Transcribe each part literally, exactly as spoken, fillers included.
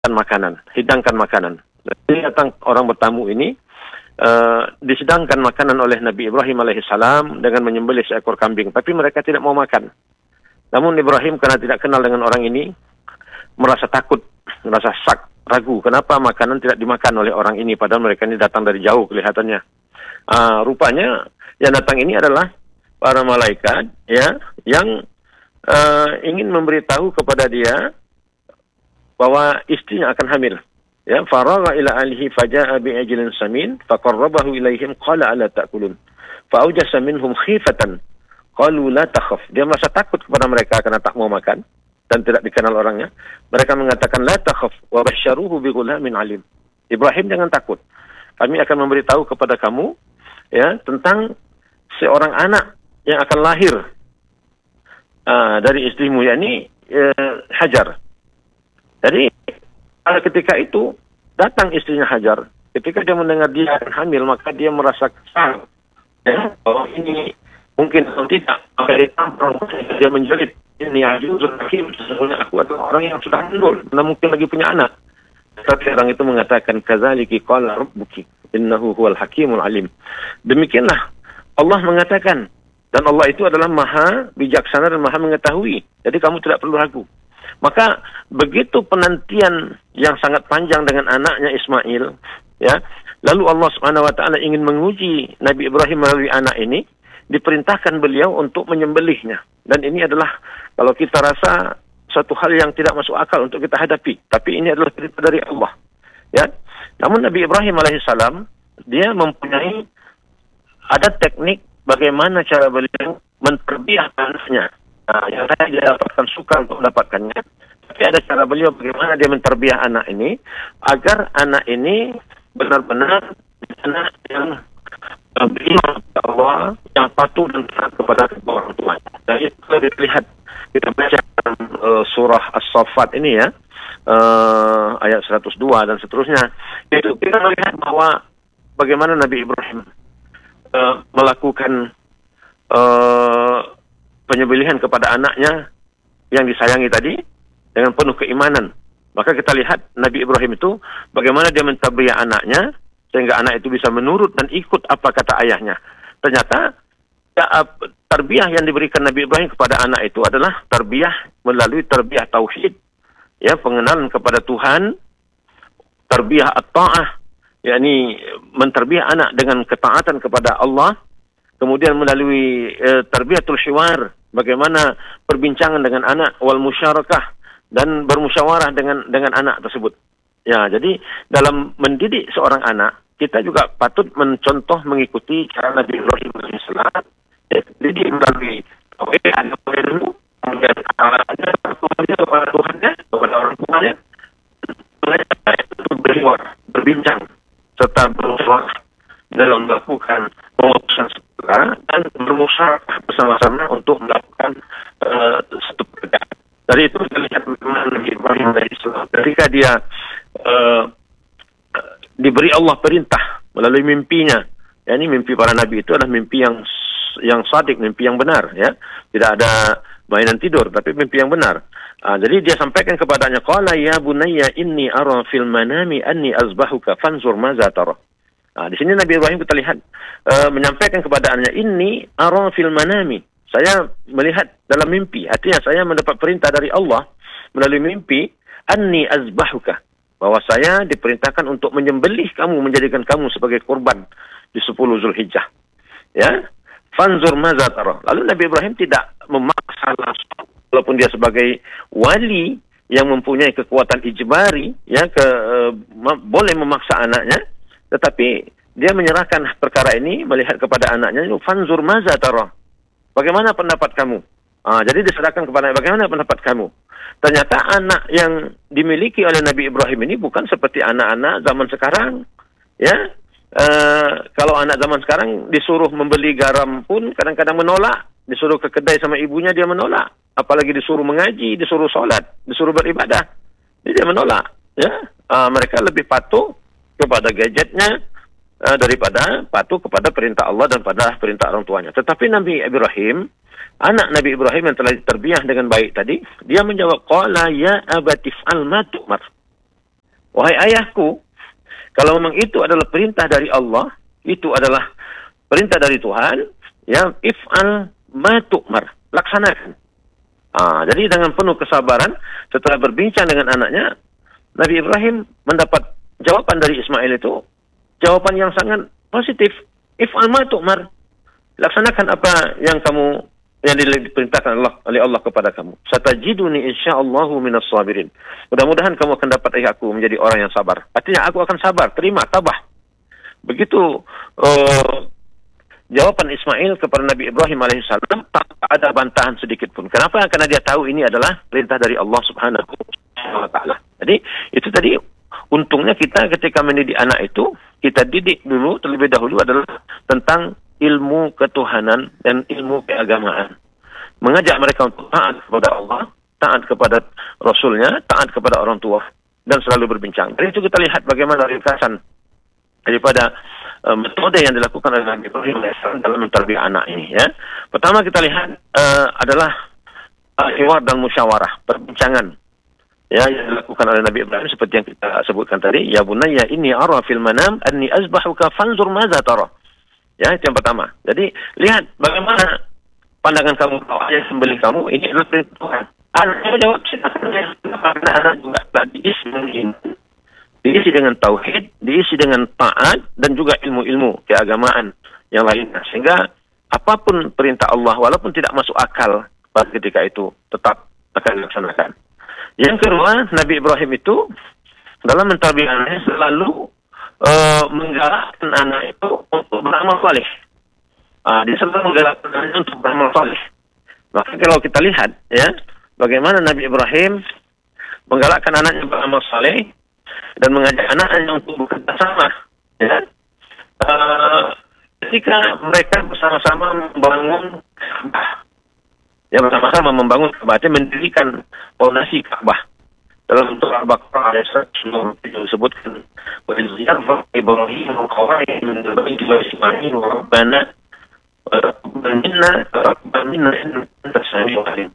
makanan, hidangkan makanan. Jadi datang orang bertamu ini, uh, disedangkan makanan oleh Nabi Ibrahim alaihissalam dengan menyembelih seekor kambing. Tapi mereka tidak mau makan. Namun Ibrahim karena tidak kenal dengan orang ini, merasa takut, merasa sak, ragu. Kenapa makanan tidak dimakan oleh orang ini? Padahal mereka ini datang dari jauh kelihatannya. Uh, rupanya yang datang ini adalah para malaikat, ya, yang uh, ingin memberitahu kepada dia bahwa istrinya akan hamil. Ya, faragha ila alihi faja'a bi'ajlin samin faqarrabahu ilaihim qala ala ta'kulun. Fa'awjasa minhum khifatan qalu la takhaf. Dia merasa takut kepada mereka karena tak mau makan dan tidak dikenal orangnya. Mereka mengatakan la takhaf wa basyaruhu bighulamin alim. Ibrahim, jangan takut. Kami akan memberitahu kepada kamu, ya, tentang seorang anak yang akan lahir uh, dari istrimu, yakni uh, Hajar. Jadi pada ketika itu datang istrinya Hajar. Ketika dia mendengar dia akan hamil, maka dia merasa kesal. Ya, bahwa ini mungkin atau tidak. Maka dia tampang, dia menjerit. Ini ajuzul hakim, sesungguhnya aku adalah orang yang sudah mandul, mana mungkin lagi punya anak. Tetapi orang itu mengatakan, kadzaliki qala rabbuki innahu huwal hakimul alim. Demikianlah Allah mengatakan, dan Allah itu adalah maha bijaksana dan maha mengetahui. Jadi kamu tidak perlu ragu. Maka begitu penantian yang sangat panjang dengan anaknya Ismail, ya, lalu Allah Subhanahu wa taala ingin menguji Nabi Ibrahim melalui anak ini, diperintahkan beliau untuk menyembelihnya. Dan ini adalah, kalau kita rasa, satu hal yang tidak masuk akal untuk kita hadapi, tapi ini adalah perintah dari Allah, ya. Namun Nabi Ibrahim alaihissalam, dia mempunyai ada teknik bagaimana cara beliau menterbiah anaknya. Nah, yang saya tidak dapatkan suka untuk mendapatkannya, tapi ada cara beliau bagaimana dia menterbiah anak ini agar anak ini benar-benar anak yang beriman kepada Allah, yang patuh dan taat kepada kedua orang tuanya. Dan itu kalau dilihat, kita baca dalam uh, surah As-Saffat ini, ya, uh, ayat seratus dua dan seterusnya, itu kita melihat bahwa bagaimana Nabi Ibrahim uh, melakukan uh, penyembelihan kepada anaknya yang disayangi tadi dengan penuh keimanan. Maka kita lihat Nabi Ibrahim itu bagaimana dia menterbiah anaknya sehingga anak itu bisa menurut dan ikut apa kata ayahnya. Ternyata ya, terbiah yang diberikan Nabi Ibrahim kepada anak itu adalah terbiah melalui terbiah tauhid, ya, pengenalan kepada Tuhan, terbiah at-ta'ah, yakni menterbiah anak dengan ketaatan kepada Allah. Kemudian melalui e, tarbiyatul hiwar, bagaimana perbincangan dengan anak, wal musyarakah, dan bermusyawarah dengan dengan anak tersebut. Ya, jadi dalam mendidik seorang anak, kita juga patut mencontoh mengikuti cara Nabi Ibrahim alaihissalam. Ya, didik melalui tauhid, ada dulu, kemudian ada Tuhannya kepada Tuhannya, kepada orang tuanya, berhiwar, berbincang, serta bermusyawarah dalam melakukan pengurusan segera dan bermusyawarah bersama-sama untuk melakukan uh, satu pekerjaan. Dari itu kita lihat bagaimana Nabi Ibrahim alaihissalam ketika dia uh, diberi Allah perintah melalui mimpinya. Ya, ini mimpi para nabi itu adalah mimpi yang yang sadik, mimpi yang benar, ya. Tidak ada mainan tidur, tapi mimpi yang benar. Uh, jadi dia sampaikan kepadanya, qala ya bunayya inni ara fil manami anni azbahuka fanzur maza tara. Nah, di sini Nabi Ibrahim kita lihat uh, menyampaikan kepada anaknya, ini ara fil manami. Saya melihat dalam mimpi. Artinya saya mendapat perintah dari Allah melalui mimpi, anni azbahuka, bahwa saya diperintahkan untuk menyembelih kamu, menjadikan kamu sebagai kurban di sepuluh Zulhijjah. Ya, fanzur maza tara. Lalu Nabi Ibrahim tidak memaksa langsung, walaupun dia sebagai wali yang mempunyai kekuatan ijbari, ya, ke uh, boleh memaksa anaknya. Tetapi dia menyerahkan perkara ini, melihat kepada anaknya, fanzur maza tara, bagaimana pendapat kamu? Ah, jadi diserahkan kepada bagaimana pendapat kamu? Ternyata anak yang dimiliki oleh Nabi Ibrahim ini bukan seperti anak-anak zaman sekarang. Ya, uh, kalau anak zaman sekarang disuruh membeli garam pun kadang-kadang menolak, disuruh ke kedai sama ibunya dia menolak, apalagi disuruh mengaji, disuruh sholat, disuruh beribadah, dia menolak. Ya, uh, mereka lebih patuh kepada gadgetnya uh, daripada patuh kepada perintah Allah dan pada perintah orang tuanya. Tetapi Nabi Ibrahim, anak Nabi Ibrahim yang telah terbiah dengan baik tadi, dia menjawab, qala ya abatif al ma tu'mar. wahai ayahku, kalau memang itu adalah perintah dari Allah, itu adalah perintah dari Tuhan, ya, if'al ma tu'mar, laksanakan. Ah, jadi dengan penuh kesabaran, setelah berbincang dengan anaknya, Nabi Ibrahim mendapat jawaban dari Ismail itu, jawaban yang sangat positif. If'al ma tu'mar, laksanakan apa yang kamu yang diperintahkan Allah oleh Allah kepada kamu. Satajiduni insyaallahu minas sabirin. Mudah-mudahan kamu akan dapat aku menjadi orang yang sabar. Artinya aku akan sabar, terima, tabah. Begitu uh, jawaban Ismail kepada Nabi Ibrahim alaihissalam tanpa ada bantahan sedikit pun. Kenapa? Karena dia tahu ini adalah perintah dari Allah Subhanahu wa taala. Jadi itu tadi untungnya kita ketika mendidik anak itu, kita didik dulu terlebih dahulu adalah tentang ilmu ketuhanan dan ilmu keagamaan. Mengajak mereka untuk taat kepada Allah, taat kepada Rasulnya, taat kepada orang tua, dan selalu berbincang. Dari itu kita lihat bagaimana ringkasan daripada uh, metode yang dilakukan oleh Nabi Ibrahim dalam mentarbiyah anak ini. Ya. Pertama kita lihat uh, adalah al-hiwar dan musyawarah, perbincangan. Ya, yang dilakukan oleh Nabi Ibrahim seperti yang kita sebutkan tadi. Ya bunayya inni ara fil manam anni azbahuka fanzur madza tara. Ya, itu yang pertama. Jadi, lihat bagaimana pandangan kamu kalau ayah sembelih kamu, ini adalah perintah Tuhan. Anaknya jawab, silakan ya. Karena anak juga diisi dengan iman, diisi dengan tauhid, diisi dengan taat, dan juga ilmu-ilmu keagamaan yang lainnya. Sehingga, apapun perintah Allah, walaupun tidak masuk akal pada ketika itu, tetap akan dilaksanakan. Yang kedua, Nabi Ibrahim itu, dalam mentarbiyahnya selalu Uh, menggalakkan anak itu untuk beramal saleh. Uh, dia selalu menggalakkan anaknya untuk beramal saleh. Maka kalau kita lihat, ya, bagaimana Nabi Ibrahim menggalakkan anaknya beramal saleh dan mengajak anaknya untuk bekerja sama, ya. Uh, ketika mereka bersama-sama membangun Ka'bah, ya bersama-sama membangun Ka'bah, mendirikan fondasi Ka'bah. Dalam bentuk Al-Baqarah ayat seratus disebutkan Wa'iziyarfa Ibrahim Al-Qawai min Al-Baiti wa Ismail wa Rabbana wa Rabbana minna wa Rabbana minna inna anta sami'ul alim.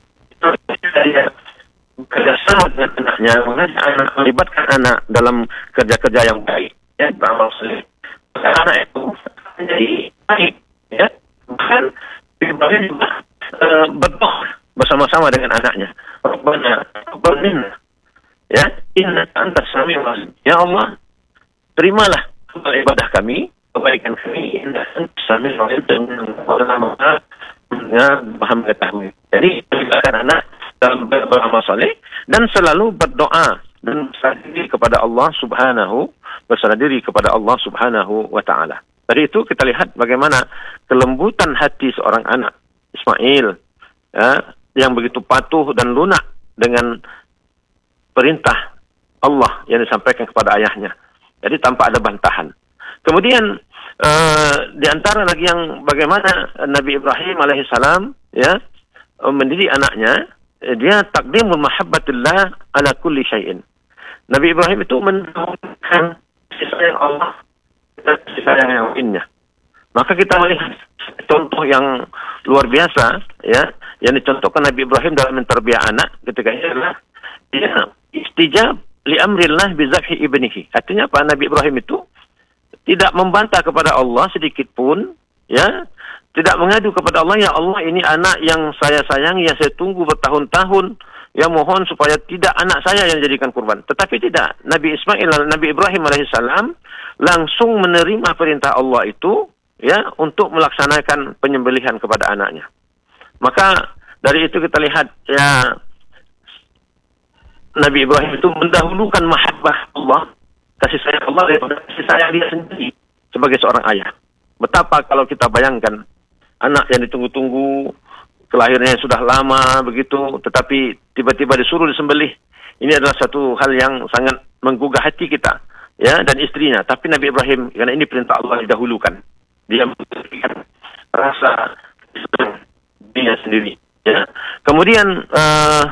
Kerjasama dengan anaknya, mengajak anak, melibatkan anak dalam kerja-kerja yang baik, ya, beramal saleh. Maka anak itu menjadi baik, ya. Bahkan Ibrahim juga uh, berdoa bersama-sama dengan anaknya. Rabbana Rabbana minna, ya, inna anta sami'ul alim. Ya Allah, terimalah ibadah kami, kebaikan kami, inna anta sami'ul alim, dengan Maha Maha mengetahui. Jadi melibatkan anak dalam beramal saleh dan selalu berdoa dan berserah diri kepada Allah Subhanahu berserah diri kepada Allah Subhanahu wa taala. Dari itu kita lihat bagaimana kelembutan hati seorang anak Ismail, ya, yang begitu patuh dan lunak dengan perintah Allah yang disampaikan kepada ayahnya. Jadi tanpa ada bantahan. Kemudian uh, di antara lagi yang bagaimana Nabi Ibrahim alaihissalam, ya, mendidik anaknya, dia takdimul mahabbatillah ala kulli syai'in. Nabi Ibrahim itu mendahulukan kasih sayang Allah dan kasih sayang yang lainnya. Maka kita melihat contoh yang luar biasa, ya, yang dicontohkan Nabi Ibrahim dalam mentarbiyah anak ketika itu adalah dia istijab li amrillah bi zabhi ibnihi. Artinya apa? Nabi Ibrahim itu tidak membantah kepada Allah sedikit pun, ya, tidak mengadu kepada Allah, ya Allah ini anak yang saya sayangi, yang saya tunggu bertahun-tahun, ya mohon supaya tidak anak saya yang dijadikan kurban. Tetapi tidak, Nabi Ismail, Nabi Ibrahim alaihissalam langsung menerima perintah Allah itu, ya, untuk melaksanakan penyembelihan kepada anaknya. Maka dari itu kita lihat, ya, Nabi Ibrahim itu mendahulukan mahabbah Allah, kasih sayang Allah daripada kasih sayang dia sendiri sebagai seorang ayah. Betapa kalau kita bayangkan anak yang ditunggu-tunggu, kelahirannya sudah lama begitu, tetapi tiba-tiba disuruh disembelih. Ini adalah satu hal yang sangat menggugah hati kita, ya, dan istrinya. Tapi Nabi Ibrahim, karena ini perintah Allah, didahulukan. Dia memberikan rasa dia sendiri, ya. Kemudian uh,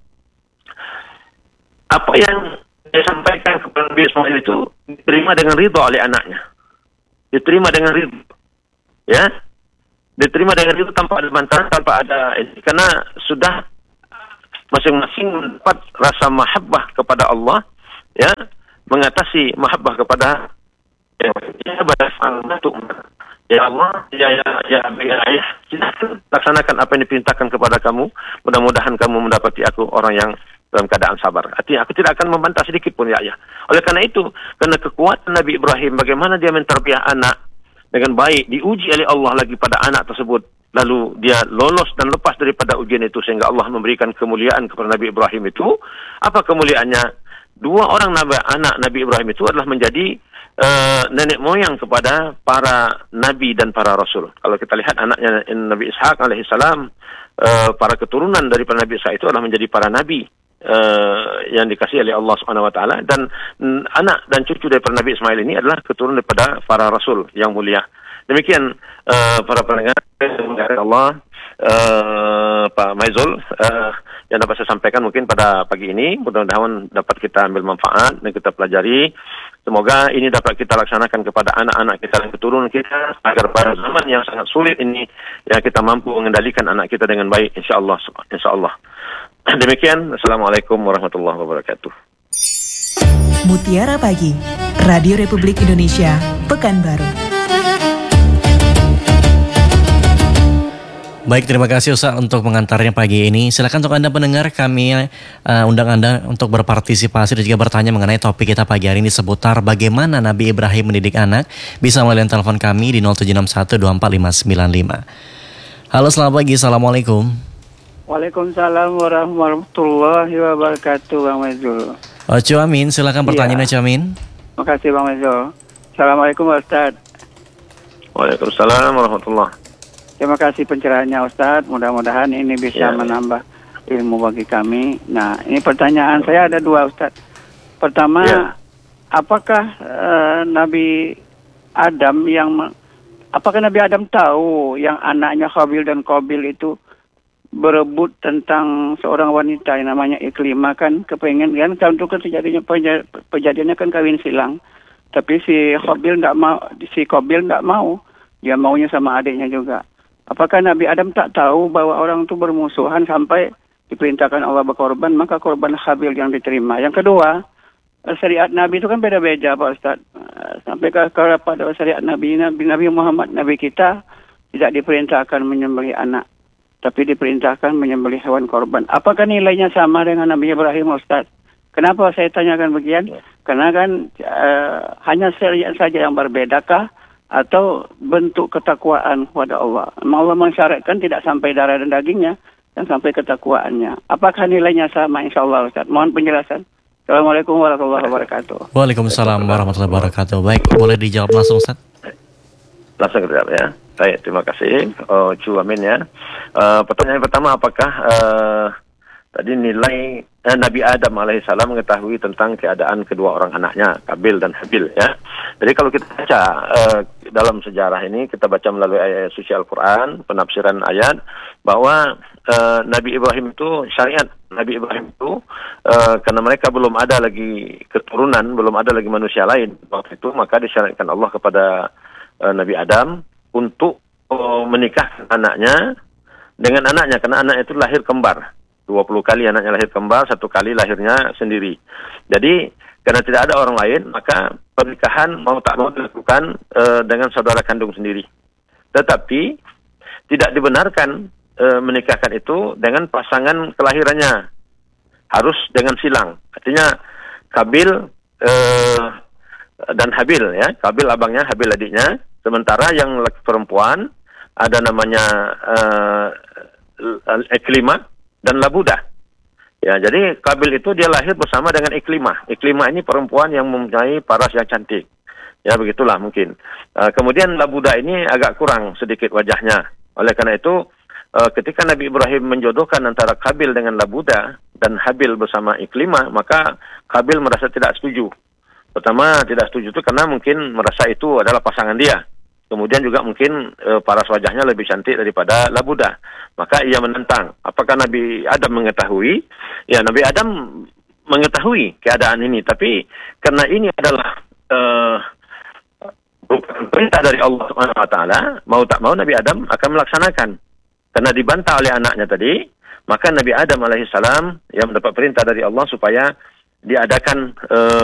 apa yang dia sampaikan kepada Nabi Ismail itu diterima dengan ridha oleh anaknya, diterima dengan ridha, ya, diterima dengan ridha tanpa ada bantahan, tanpa ada ini, karena sudah masing-masing mendapat rasa mahabbah kepada Allah, ya, mengatasi mahabbah kepada ya, ya untuk ya Allah, ya ya ya, ya, ya silakan laksanakan apa yang diperintahkan kepada kamu. Mudah-mudahan kamu mendapati aku orang yang dalam keadaan sabar. Artinya aku tidak akan membantah sedikit pun ya ya. Oleh karena itu, karena kekuatan Nabi Ibrahim, bagaimana dia menterbiah anak dengan baik, diuji oleh Allah lagi pada anak tersebut. Lalu dia lolos dan lepas daripada ujian itu sehingga Allah memberikan kemuliaan kepada Nabi Ibrahim itu. Apa kemuliaannya? Dua orang nabi, anak Nabi Ibrahim itu adalah menjadi uh, nenek moyang kepada para nabi dan para rasul. Kalau kita lihat anaknya Nabi Ishak alaihissalam, uh, para keturunan daripada Nabi Ishak itu adalah menjadi para nabi uh, yang dikasihi oleh Allah Subhanahu wa taala, dan mm, anak dan cucu daripada Nabi Ismail ini adalah keturunan daripada para rasul yang mulia. Demikian uh, para pendengar Allah, uh, Pak Maizul, uh, yang dapat saya sampaikan mungkin pada pagi ini. Mudah-mudahan dapat kita ambil manfaat dan kita pelajari. Semoga ini dapat kita laksanakan kepada anak-anak kita dan keturunan kita, agar pada zaman yang sangat sulit ini ya kita mampu mengendalikan anak kita dengan baik, insyaallah. Insyaallah. Demikian. Assalamualaikum warahmatullahi wabarakatuh. Mutiara Pagi, Radio Republik Indonesia, Pekanbaru. Baik, terima kasih Ustaz untuk pengantarnya pagi ini. Silakan untuk Anda pendengar, kami uh, undang Anda untuk berpartisipasi dan juga bertanya mengenai topik kita pagi hari ini seputar bagaimana Nabi Ibrahim mendidik anak. Bisa melalui telepon kami di nol tujuh enam satu dua empat lima sembilan lima. Halo, selamat pagi. Assalamualaikum. Waalaikumsalam warahmatullahi wabarakatuh, Bang Mezul. Oh, Cuamin, silakan pertanyaannya, ya. Cuamin. Makasih Bang Mezul. Assalamualaikum Ustaz. Waalaikumsalam warahmatullahi. Terima kasih pencerahannya Ustaz. Mudah-mudahan ini bisa ya, menambah ilmu bagi kami. Nah, ini pertanyaan ya. Saya ada dua Ustaz. Pertama, ya. apakah uh, Nabi Adam yang apakah Nabi Adam tahu yang anaknya Habil dan Qabil itu berebut tentang seorang wanita yang namanya Iklimah, kan kepengen kan untuk terjadinya kejadiannya kan kawin silang. Tapi si Habil nggak mau, si Qabil nggak mau. Dia maunya sama adiknya juga. Apakah Nabi Adam tak tahu bahwa orang itu bermusuhan sampai diperintahkan Allah berkorban, maka korban Habil yang diterima. Yang kedua, syariat Nabi itu kan beda-beda Pak Ustaz. Sampai ke, ke pada syariat Nabi, Nabi, Nabi Muhammad, Nabi kita tidak diperintahkan menyembelih anak, tapi diperintahkan menyembelih hewan korban. Apakah nilainya sama dengan Nabi Ibrahim Ustaz? Kenapa saya tanyakan bagian? Karena kan uh, hanya syariat saja yang berbedakah? Atau bentuk ketakwaan kepada Allah. Allah mensyaratkan tidak sampai darah dan dagingnya, dan sampai ketakwaannya. Apakah nilainya sama? InsyaAllah Ustaz. Mohon penjelasan. Assalamualaikum warahmatullahi wabarakatuh. Waalaikumsalam warahmatullahi wabarakatuh. Baik, boleh dijawab langsung Ustaz? Langsung dijawab ya. Baik, terima kasih. Oh, Cu Amin ya. Uh, pertanyaan pertama, apakah uh, tadi nilai eh, Nabi Adam alaihissalam mengetahui tentang keadaan kedua orang anaknya, Qabil dan Habil ya. Jadi kalau kita baca uh, dalam sejarah ini, kita baca melalui ayat suci Al-Quran, penafsiran ayat, bahwa uh, Nabi Ibrahim itu, syariat Nabi Ibrahim itu, uh, karena mereka belum ada lagi keturunan, belum ada lagi manusia lain waktu itu, maka disyariatkan Allah kepada uh, Nabi Adam untuk uh, menikahkan anaknya dengan anaknya, karena anaknya itu lahir kembar. dua puluh kali anaknya lahir kembar, satu kali lahirnya sendiri. Jadi, karena tidak ada orang lain, maka pernikahan mau tak mau dilakukan e, dengan saudara kandung sendiri. Tetapi, tidak dibenarkan e, menikahkan itu dengan pasangan kelahirannya. Harus dengan silang. Artinya, Qabil e, dan Habil, ya. Qabil abangnya, Habil adiknya. Sementara yang laki perempuan, ada namanya e, Iklimah dan Labudah. Ya, jadi Qabil itu dia lahir bersama dengan Iklimah. Iklimah ini perempuan yang mempunyai paras yang cantik. Ya, begitulah mungkin. Uh, kemudian Labudah ini agak kurang sedikit wajahnya. Oleh karena itu, uh, ketika Nabi Ibrahim menjodohkan antara Qabil dengan Labudah dan Habil bersama Iklimah, maka Qabil merasa tidak setuju. Pertama, tidak setuju itu karena mungkin merasa itu adalah pasangan dia. Kemudian juga mungkin e, paras wajahnya lebih cantik daripada Labudah. Maka ia menentang. Apakah Nabi Adam mengetahui? Ya, Nabi Adam mengetahui keadaan ini. Tapi karena ini adalah e, bukan perintah dari Allah Subhanahu wa taala, mau tak mau Nabi Adam akan melaksanakan. Karena dibantah oleh anaknya tadi, maka Nabi Adam alaihissalam yang mendapat perintah dari Allah supaya diadakan e,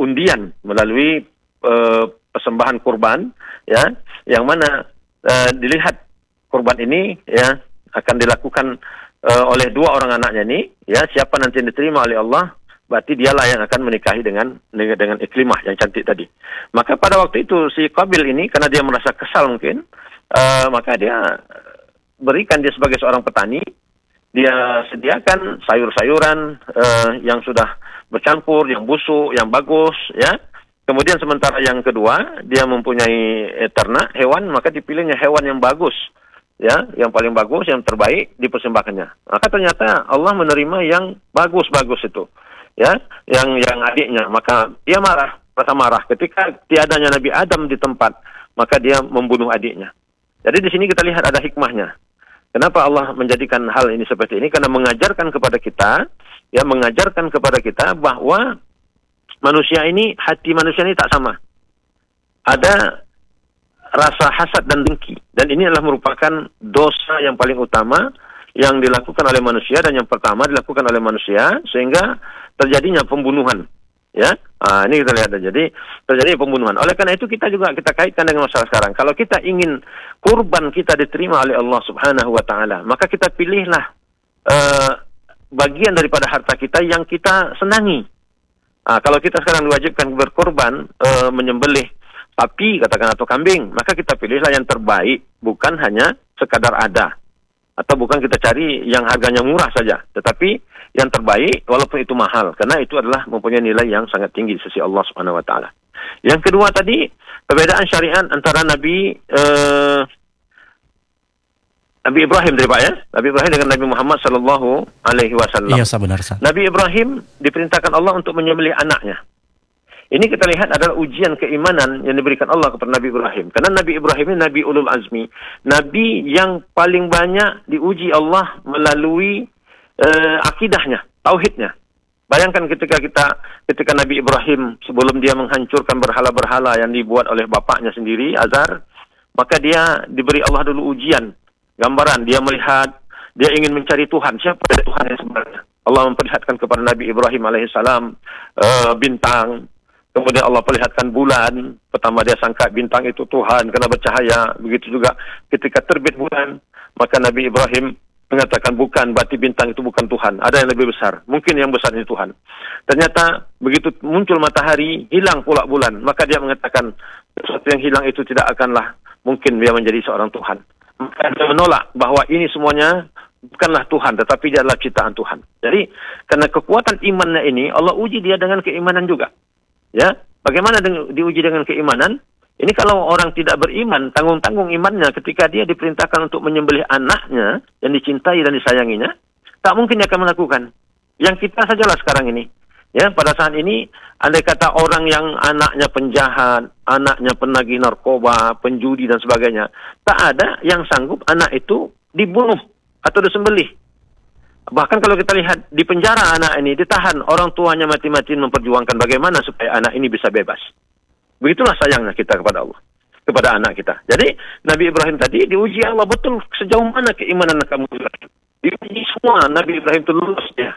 undian melalui uh, persembahan kurban, ya, yang mana uh, dilihat kurban ini ya akan dilakukan uh, oleh dua orang anaknya ini, ya, siapa nanti yang diterima oleh Allah, berarti dialah yang akan menikahi dengan dengan, dengan Iklimah yang cantik tadi. Maka pada waktu itu si Qabil ini karena dia merasa kesal mungkin, uh, maka dia berikan dia sebagai seorang petani, dia sediakan sayur-sayuran uh, yang sudah bercampur, yang busuk, yang bagus, ya. Kemudian sementara yang kedua, dia mempunyai eh, ternak, hewan, maka dipilihnya hewan yang bagus, ya, yang paling bagus, yang terbaik dipersembahkannya. Maka ternyata Allah menerima yang bagus-bagus itu, ya, yang yang adiknya. Maka dia marah, rasa marah ketika tiadanya Nabi Adam di tempat, maka dia membunuh adiknya. Jadi di sini kita lihat ada hikmahnya. Kenapa Allah menjadikan hal ini seperti ini? Karena mengajarkan kepada kita, ya, mengajarkan kepada kita bahwa manusia ini, hati manusia ini tak sama. Ada rasa hasad dan dengki. Dan ini adalah merupakan dosa yang paling utama yang dilakukan oleh manusia, dan yang pertama dilakukan oleh manusia sehingga terjadinya pembunuhan. Ya, nah, ini kita lihat. Jadi terjadi pembunuhan. Oleh karena itu kita juga kita kaitkan dengan masalah sekarang. Kalau kita ingin kurban kita diterima oleh Allah Subhanahu Wa Taala, maka kita pilihlah uh, bagian daripada harta kita yang kita senangi. Nah, kalau kita sekarang diwajibkan berkorban, e, menyembelih sapi katakan atau kambing, maka kita pilihlah yang terbaik, bukan hanya sekadar ada, atau bukan kita cari yang harganya murah saja, tetapi yang terbaik walaupun itu mahal, karena itu adalah mempunyai nilai yang sangat tinggi di sisi Allah Subhanahu Wa Taala. Yang kedua tadi, perbedaan syariat antara Nabi e, Nabi Ibrahim dari Pak ya, Nabi Ibrahim dengan Nabi Muhammad Sallallahu Alaihi Wasallam. Iya, sebenar. Nabi Ibrahim diperintahkan Allah untuk menyembelih anaknya. Ini kita lihat adalah ujian keimanan yang diberikan Allah kepada Nabi Ibrahim. Karena Nabi Ibrahim ini Nabi Ulul Azmi, Nabi yang paling banyak diuji Allah melalui uh, akidahnya, tauhidnya. Bayangkan ketika kita, ketika Nabi Ibrahim sebelum dia menghancurkan berhala-berhala yang dibuat oleh bapaknya sendiri, Azar, maka dia diberi Allah dulu ujian. Gambaran, dia melihat, dia ingin mencari Tuhan. Siapa Tuhan yang sebenarnya? Allah memperlihatkan kepada Nabi Ibrahim alaihissalam uh, bintang. Kemudian Allah perlihatkan bulan. Pertama dia sangka bintang itu Tuhan karena bercahaya. Begitu juga ketika terbit bulan, maka Nabi Ibrahim mengatakan bukan, berarti bintang itu bukan Tuhan. Ada yang lebih besar. Mungkin yang besar ini Tuhan. Ternyata begitu muncul matahari, hilang pula bulan. Maka dia mengatakan sesuatu yang hilang itu tidak akanlah mungkin dia menjadi seorang Tuhan. Maka dia menolak bahwa ini semuanya bukanlah Tuhan, tetapi dia adalah ciptaan Tuhan. Jadi, karena kekuatan imannya ini, Allah uji dia dengan keimanan juga. Ya, bagaimana dengan, diuji dengan keimanan? Ini kalau orang tidak beriman, tanggung-tanggung imannya ketika dia diperintahkan untuk menyembelih anaknya yang dicintai dan disayanginya, tak mungkin dia akan melakukan. Yang kita sajalah sekarang ini. Ya, pada saat ini, andai kata orang yang anaknya penjahat, anaknya penagih narkoba, penjudi dan sebagainya, tak ada yang sanggup anak itu dibunuh atau disembelih. Bahkan kalau kita lihat di penjara anak ini ditahan, orang tuanya mati-matian memperjuangkan bagaimana supaya anak ini bisa bebas. Begitulah sayangnya kita kepada Allah, kepada anak kita. Jadi Nabi Ibrahim tadi diuji Allah betul sejauh mana keimanan kamu. Diuji semua, Nabi Ibrahim itu lulus ya.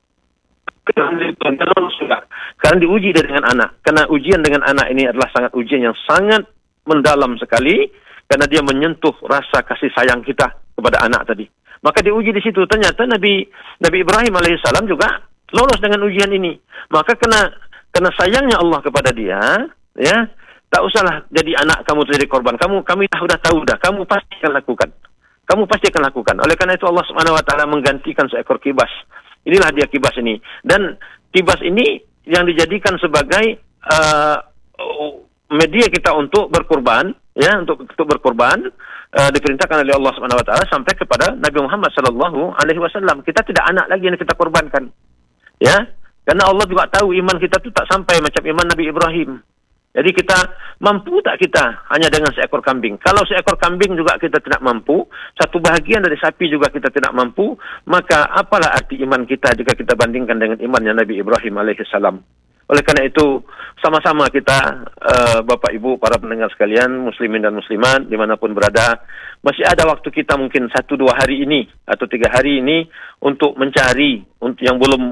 Karena diuji dengan anak. Karena ujian dengan anak ini adalah sangat ujian yang sangat mendalam sekali, karena dia menyentuh rasa kasih sayang kita kepada anak tadi. Maka diuji di situ. Ternyata Nabi Nabi Ibrahim alaihissalam juga lolos dengan ujian ini. Maka kena kena sayangnya Allah kepada dia, ya, tak usahlah jadi anak kamu jadi korban. Kamu kami dah sudah tahu dah. Kamu pasti akan lakukan. Kamu pasti akan lakukan. Oleh karena itu Allah Subhanahu Wa Taala menggantikan seekor kibas. Inilah dia kibas ini. Dan kibas ini yang dijadikan sebagai uh, media kita untuk berkorban, ya, untuk, untuk berkorban, uh, diperintahkan oleh Allah Subhanahu Wa Taala sampai kepada Nabi Muhammad Sallallahu Alaihi Wasallam. Kita tidak anak lagi yang kita korbankan, ya, karena Allah juga tahu iman kita itu tak sampai macam iman Nabi Ibrahim. Jadi kita mampu tak kita hanya dengan seekor kambing? Kalau seekor kambing juga kita tidak mampu, satu bahagian dari sapi juga kita tidak mampu, maka apalah arti iman kita jika kita bandingkan dengan imannya Nabi Ibrahim alaihissalam. Oleh karena itu, sama-sama kita, uh, Bapak Ibu, para pendengar sekalian, muslimin dan muslimat, dimanapun berada, masih ada waktu kita mungkin satu dua hari ini, atau tiga hari ini, untuk mencari, untuk yang belum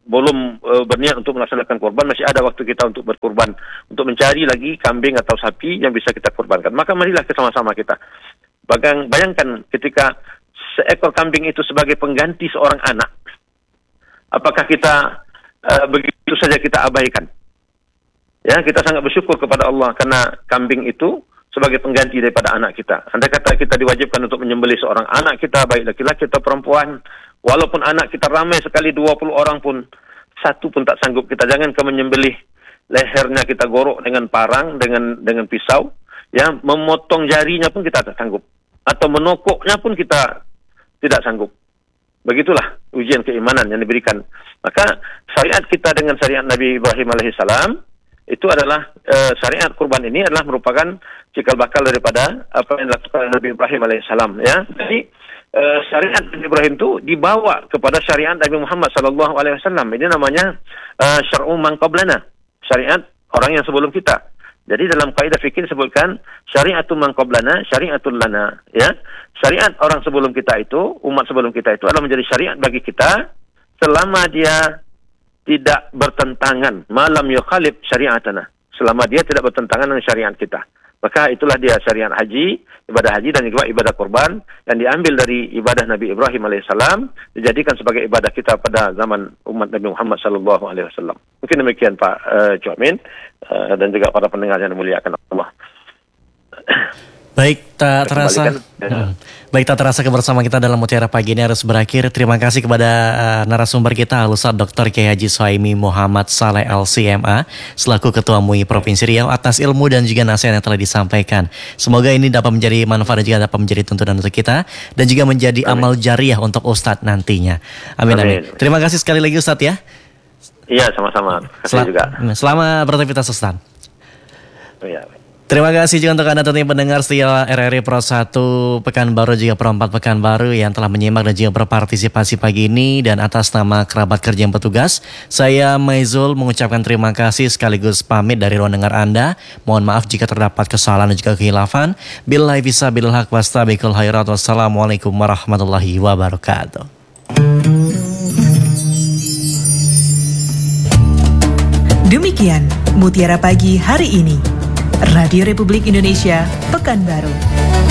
belum uh, berniat untuk melaksanakan kurban, masih ada waktu kita untuk berkurban, untuk mencari lagi kambing atau sapi yang bisa kita kurbankan. Maka marilah sama-sama kita. Bagang, bayangkan ketika seekor kambing itu sebagai pengganti seorang anak, apakah kita uh, begitu saja kita abaikan? Ya, kita sangat bersyukur kepada Allah karena kambing itu sebagai pengganti daripada anak kita. Andai kata kita diwajibkan untuk menyembelih seorang anak kita, baik laki-laki atau perempuan, walaupun anak kita ramai sekali dua puluh orang pun, satu pun tak sanggup kita. Jangan ke menyembelih, lehernya kita gorok dengan parang, dengan dengan pisau, ya, memotong jarinya pun kita tak sanggup, atau menokoknya pun kita tidak sanggup. Begitulah ujian keimanan yang diberikan. Maka syariat kita dengan syariat Nabi Ibrahim alaihissalam itu adalah uh, syariat kurban ini adalah merupakan cikal bakal daripada apa yang dilakukan Nabi Ibrahim alaihissalam, ya. Jadi uh, syariat Nabi Ibrahim itu dibawa kepada syariat Nabi Muhammad sallallahu alaihi wasallam. Ini namanya uh, syar'u man qablana, syariat orang yang sebelum kita. Jadi dalam kaidah fikih disebutkan syari'atun man qablana syari'atun lana, ya. Syariat orang sebelum kita itu, umat sebelum kita itu adalah menjadi syariat bagi kita selama dia tidak bertentangan, malam yukhalif syariatana, selama dia tidak bertentangan dengan syariat kita. Maka itulah dia syariat haji, ibadah haji dan juga ibadah kurban yang diambil dari ibadah Nabi Ibrahim alaihissalam, dijadikan sebagai ibadah kita pada zaman umat Nabi Muhammad sallallahu alaihi wasallam. Mungkin demikian Pak uh, Cuamin uh, dan juga para pendengar yang dimuliakan Allah. Baik, tak terasa. Hmm. Baik, tak terasa kebersamaan kita dalam Mutiara Pagi ini harus berakhir. Terima kasih kepada uh, narasumber kita, Al-Ustadz Doktor Kiai Haji Suhaimi Muhammad Saleh L C M A selaku Ketua M U I Provinsi Riau atas ilmu dan juga nasihat yang telah disampaikan. Semoga ini dapat menjadi manfaat dan juga dapat menjadi tuntunan untuk kita dan juga menjadi amin. Amal jariah untuk Ustadz nantinya. Amin, amin. amin. Terima kasih sekali lagi Ustadz ya. Iya, sama-sama. Terima kasih Sel- juga. Selamat beraktivitas Ustadz. Oh, iya. Terima kasih juga untuk Anda tentunya pendengar setia R R I Pro satu Pekanbaru juga Pro empat Pekanbaru yang telah menyimak dan juga berpartisipasi pagi ini. Dan atas nama kerabat kerja yang petugas, saya Maizul mengucapkan terima kasih sekaligus pamit dari ruang dengar Anda. Mohon maaf jika terdapat kesalahan dan juga khilafan. Billahi fisabilil haq wastabiqul khairat. Wassalamualaikum warahmatullahi wabarakatuh. Demikian Mutiara Pagi hari ini. Radio Republik Indonesia, Pekanbaru.